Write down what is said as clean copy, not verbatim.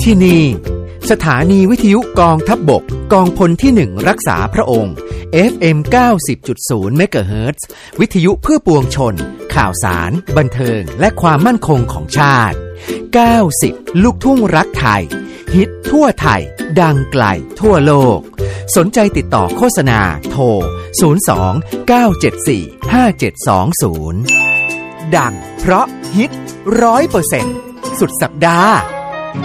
ที่นี่สถานีวิทยุกองทัพบกกองพลที่1รักษาพระองค์ FM 90.0 เมกะเฮิรตซ์วิทยุเพื่อปวงชนข่าวสารบันเทิงและความมั่นคงของชาติ90ลูกทุ่งรักไทยฮิตทั่วไทยดังไกลทั่วโลกสนใจติดต่อโฆษณาโทร02 974 5720ดังเพราะฮิต 100% สุดสัปดาห์